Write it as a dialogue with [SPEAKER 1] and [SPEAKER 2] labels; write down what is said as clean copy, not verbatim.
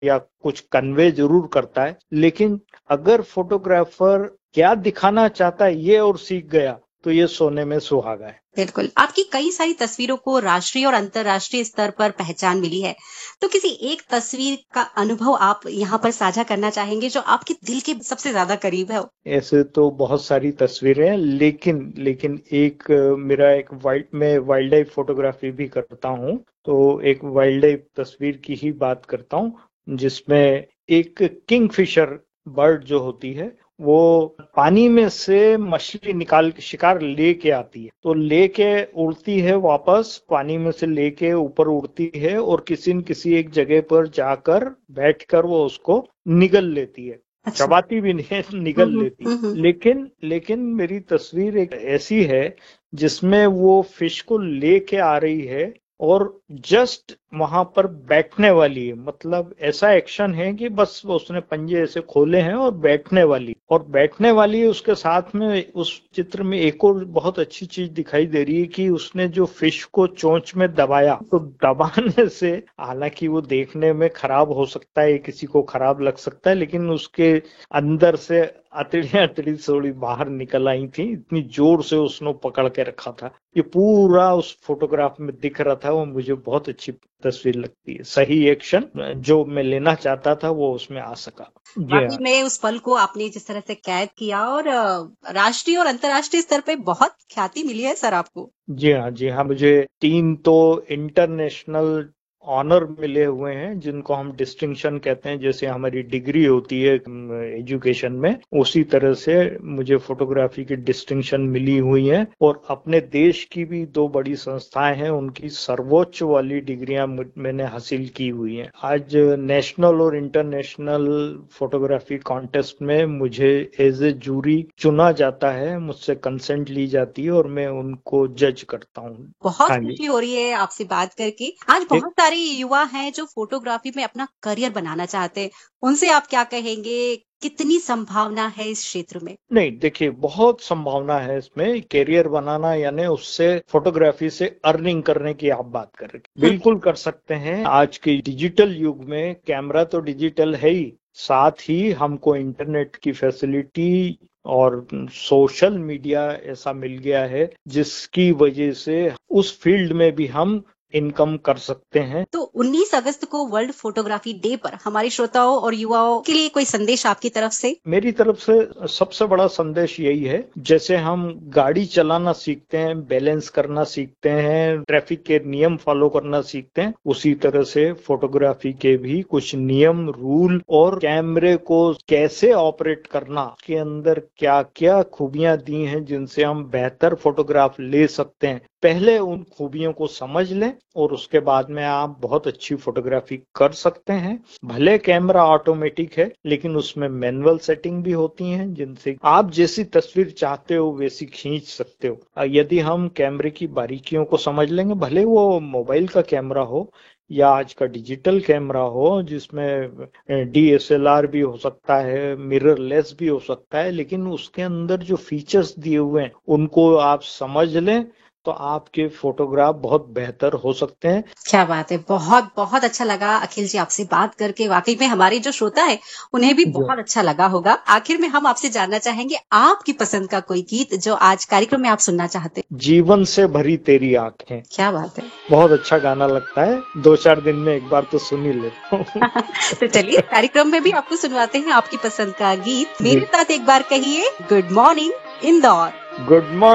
[SPEAKER 1] या कुछ कन्वे जरूर करता है, लेकिन अगर फोटोग्राफर क्या दिखाना चाहता है ये और सीख गया तो ये सोने में सुहागा है।
[SPEAKER 2] बिल्कुल। आपकी कई सारी तस्वीरों को राष्ट्रीय और अंतर्राष्ट्रीय स्तर पर पहचान मिली है। तो किसी एक तस्वीर का अनुभव आप यहाँ पर साझा करना चाहेंगे जो आपके दिल के सबसे ज्यादा करीब है?
[SPEAKER 1] ऐसे तो बहुत सारी तस्वीरें हैं, लेकिन मैं वाइल्ड लाइफ फोटोग्राफी भी करता हूँ, तो एक वाइल्ड लाइफ तस्वीर की ही बात करता हूँ जिसमें एक किंगफिशर बर्ड जो होती है वो पानी में से मछली निकाल के शिकार लेके आती है, तो लेके उड़ती है, वापस पानी में से लेके ऊपर उड़ती है और किसी न किसी एक जगह पर जाकर बैठकर वो उसको निगल लेती है।
[SPEAKER 2] अच्छा।
[SPEAKER 1] चबाती भी नहीं है, निगल लेती। लेकिन मेरी तस्वीर एक ऐसी है जिसमें वो फिश को लेके आ रही है और जस्ट वहां पर बैठने वाली है, मतलब ऐसा एक्शन है कि बस उसने पंजे ऐसे खोले हैं और बैठने वाली है। उसके साथ में उस चित्र में एक और बहुत अच्छी चीज दिखाई दे रही है कि उसने जो फिश को चोंच में दबाया, तो दबाने से हालांकि वो देखने में खराब हो सकता है, किसी को खराब लग सकता है, लेकिन उसके अंदर से अतड़ी थोड़ी बाहर निकल आई थी, इतनी जोर से उसने पकड़ के रखा था। ये पूरा उस फोटोग्राफ में दिख रहा था, वो मुझे बहुत अच्छी तस्वीर लगती है। सही एक्शन जो मैं लेना चाहता था वो उसमें आ सका।
[SPEAKER 2] वाकई में उस पल को आपने जिस तरह से कैद किया और राष्ट्रीय और अंतर्राष्ट्रीय स्तर पे बहुत ख्याति मिली है सर आपको।
[SPEAKER 1] जी हाँ, मुझे 3 तो इंटरनेशनल ऑनर मिले हुए हैं जिनको हम डिस्टिंक्शन कहते हैं, जैसे हमारी डिग्री होती है एजुकेशन में, उसी तरह से मुझे फोटोग्राफी की डिस्टिंक्शन मिली हुई है। और अपने देश की भी 2 बड़ी संस्थाएं हैं, उनकी सर्वोच्च वाली डिग्रियां मैंने हासिल की हुई हैं। आज नेशनल और इंटरनेशनल फोटोग्राफी कॉन्टेस्ट में मुझे एज ए जूरी चुना जाता है, मुझसे कंसेंट ली जाती है और मैं उनको जज करता हूँ।
[SPEAKER 2] बहुत खुशी हो रही है आपसे बात करके। आज बहुत सारे युवा हैं जो फोटोग्राफी में अपना करियर बनाना चाहते हैं, उनसे आप क्या कहेंगे? कितनी संभावना है इस क्षेत्र में?
[SPEAKER 1] नहीं, देखिए बहुत संभावना है इसमें करियर बनाना, यानी उससे फोटोग्राफी से अर्निंग करने की आप बात कर रहे हैं, बिल्कुल कर सकते हैं। आज के डिजिटल युग में कैमरा तो डिजिटल है ही, साथ ही हमको इंटरनेट की फैसिलिटी और सोशल मीडिया ऐसा मिल गया है जिसकी वजह से उस फील्ड में भी हम इनकम कर सकते हैं।
[SPEAKER 2] तो 19 अगस्त को वर्ल्ड फोटोग्राफी डे पर हमारे श्रोताओं और युवाओं के लिए कोई संदेश आपकी तरफ से?
[SPEAKER 1] मेरी तरफ से सबसे बड़ा संदेश यही है, जैसे हम गाड़ी चलाना सीखते हैं, बैलेंस करना सीखते हैं, ट्रैफिक के नियम फॉलो करना सीखते हैं, उसी तरह से फोटोग्राफी के भी कुछ नियम, रूल और कैमरे को कैसे ऑपरेट करना, के अंदर क्या क्या खूबियां दी हैं जिनसे हम बेहतर फोटोग्राफ ले सकते हैं, पहले उन खूबियों को समझ लें और उसके बाद में आप बहुत अच्छी फोटोग्राफी कर सकते हैं। भले कैमरा ऑटोमेटिक है लेकिन उसमें मैनुअल सेटिंग भी होती हैं जिनसे आप जैसी तस्वीर चाहते हो वैसी खींच सकते हो। यदि हम कैमरे की बारीकियों को समझ लेंगे, भले वो मोबाइल का कैमरा हो या आज का डिजिटल कैमरा हो जिसमें DSLR भी हो सकता है, मिररलेस भी हो सकता है, लेकिन उसके अंदर जो फीचर्स दिए हुए हैं उनको आप समझ लें तो आपके फोटोग्राफ बहुत बेहतर हो सकते हैं।
[SPEAKER 2] क्या बात है, बहुत बहुत अच्छा लगा अखिल जी आपसे बात करके। वाकई में हमारे जो श्रोता है उन्हें भी बहुत अच्छा लगा होगा। आखिर में हम आपसे जानना चाहेंगे आपकी पसंद का कोई गीत जो आज कार्यक्रम में आप सुनना चाहते हैं।
[SPEAKER 1] जीवन से भरी तेरी आंखें।
[SPEAKER 2] क्या बात है,
[SPEAKER 1] बहुत अच्छा गाना लगता है, 2-4 दिन में एक बार तो सुन ही लेता हूँ।
[SPEAKER 2] तो चलिए कार्यक्रम में भी आपको सुनवाते हैं आपकी पसंद का गीत। मेरे साथ एक बार कहिए, good morning Indore.
[SPEAKER 1] Good morning.